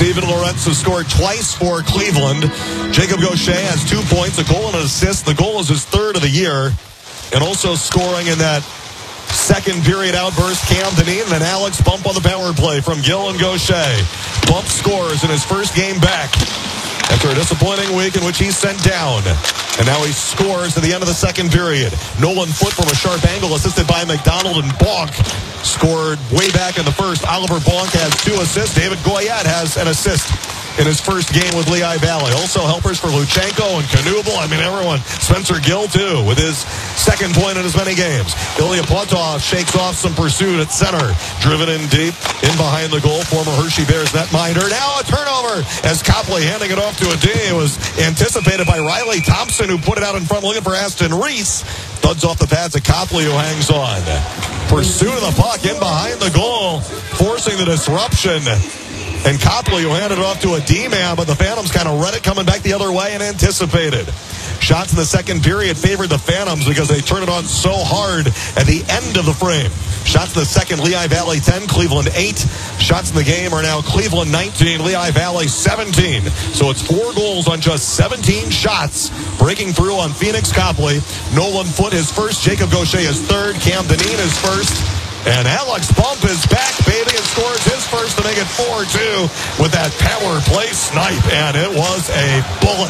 Steven Lorentz has scored twice for Cleveland. Jacob Gaucher has 2 points, a goal and an assist. The goal is his third of the year. And also scoring in that second period outburst, Cam Dineen and an Alex Bump on the power play from Gill and Gaucher. Bump scores in his first game back after a disappointing week in which he's sent down. And now he scores at the end of the second period. Nolan Foote from a sharp angle, assisted by McDonald, and Bonk scored way back in the first. Oliver Bonk has 2 assists. David Goyette has an assist in his first game with Lehigh Valley. Also helpers for Luchenko and Knubel. I mean, everyone. Spencer Gill, too, with his second point in as many games. Ilya Potov shakes off some pursuit at center. Driven in deep, in behind the goal. Former Hershey Bears netminder. Now a turnover as Copley handing it off to a D. It was anticipated by Riley Thompson, who put it out in front looking for Aston Reese. Thuds off the pads of Copley, who hangs on. Pursuit of the puck in behind the goal, forcing the disruption. And Copley, who handed it off to a D-man, but the Phantoms kind of read it coming back the other way and anticipated. Shots in the second period favored the Phantoms because they turned it on so hard at the end of the frame. Shots in the second, Lehigh Valley 10, Cleveland 8. Shots in the game are now Cleveland 19, Lehigh Valley 17. So it's 4 goals on just 17 shots, breaking through on Phoenix Copley. Nolan Foote his first, Jacob Gaucher his third, Cam Dineen his first. And Alex Bump is back, baby, and scores his first to make it 4-2 with that power play snipe. And it was a bullet.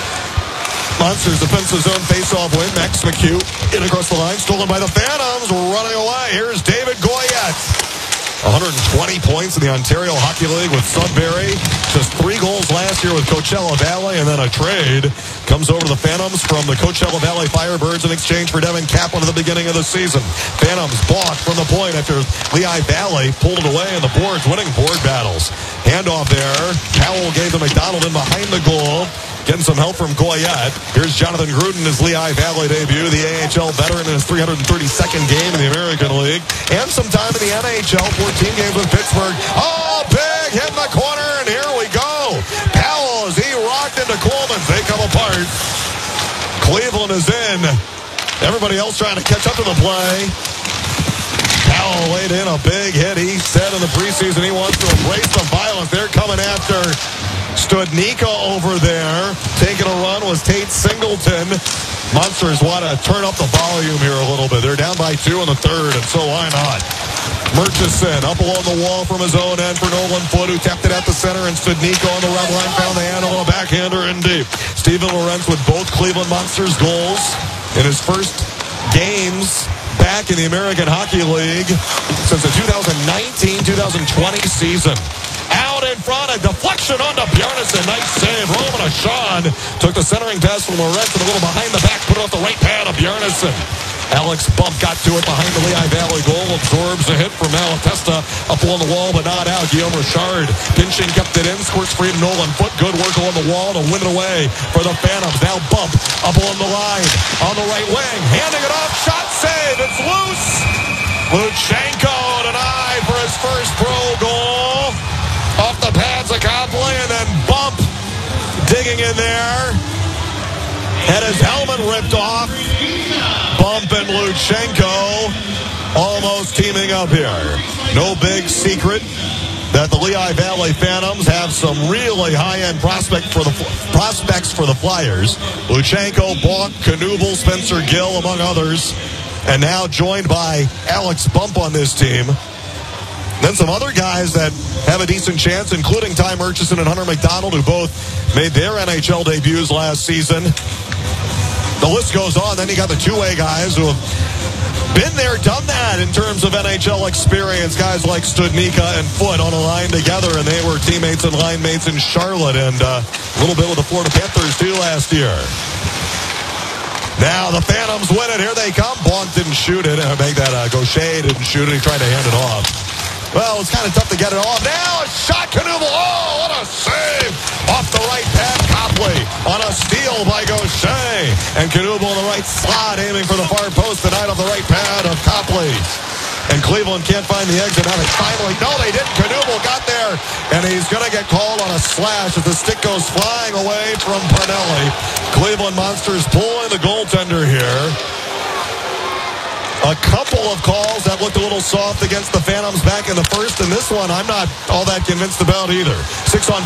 Monsters defensive zone face-off win. Max McHugh in across the line, stolen by the Phantoms, running away. Here's David Goyette. 120 points in the Ontario Hockey League with Sudbury. Just 3 goals last year with Coachella Valley, and then a trade comes over to the Phantoms from the Coachella Valley Firebirds in exchange for Devin Kaplan at the beginning of the season. Phantoms balked from the point after Lehigh Valley pulled it away in the boards, winning board battles. Handoff there. Powell gave to McDonald in behind the goal. Getting some help from Goyette. Here's Jonathan Gruden, his Lehigh Valley debut, the AHL veteran in his 332nd game in the American League. And some time in the NHL, 14 games with Pittsburgh. Oh, big hit in the corner, and here we go. Powell, as he rocked into Coleman. They come apart. Cleveland is in. Everybody else trying to catch up to the play. Powell laid in a big hit. He said in the preseason he wants to embrace the violence. They're coming after Studnicka over there. Taking a run was Tate Singleton. Monsters want to turn up the volume here a little bit. They're down by 2 in the third, and so why not? Murchison up along the wall from his own end for Nolan Foote, who tapped it at the center, and Studnicka on the red line found the handle on a backhander in deep. Steven Lorentz with both Cleveland Monsters goals in his first games back in the American Hockey League since the 2019-2020 season. Out in front, a deflection onto Bjarnason. Nice save. Roman Ashan took the centering pass from Lorentz and a little behind the back, put it off the right pad of Bjarnason. Alex Bump got to it behind the Lehigh Valley goal, absorbs a hit from Malatesta up along the wall, but not out. Guillaume Richard pinching, kept it in, squirts free to Nolan Foote. Good work along the wall to win it away for the Phantoms. Now Bump up along the line on the right wing, handing it off, shot save, it's loose. Luchenko denied for his first pro goal. Off the pads of Copley, and then Bump digging in there. Had his helmet ripped off. Bump and Luchenko almost teaming up here. No big secret that the Lehigh Valley Phantoms have some really high-end prospects for the Flyers. Luchenko, Bonk, Knubel, Spencer Gill, among others. And now joined by Alex Bump on this team. Then some other guys that have a decent chance, including Ty Murchison and Hunter McDonald, who both made their NHL debuts last season. The list goes on. Then you got the two-way guys who have been there, done that in terms of NHL experience. Guys like Studnicka and Foote on a line together, and they were teammates and line mates in Charlotte, and a little bit with the Florida Panthers too last year. Now the Phantoms win it. Here they come. Bonk didn't shoot it. Gaucher didn't shoot it. He tried to hand it off. Well, it's kind of tough to get it off. Now a shot, Knubel. Oh, what a save! Off the right pad, Copley on a steal by Gaucher. And Knubel in the right slot, aiming for the far post tonight off the right pad of Copley. And Cleveland can't find the exit. Now they finally, no, they didn't. Knubel got there, and he's going to get called on a slash as the stick goes flying away from Pinelli. Cleveland Monsters pulling the goaltender here. A couple of calls that looked a little soft against the Phantoms back in the first, and this one I'm not all that convinced about either. 6 on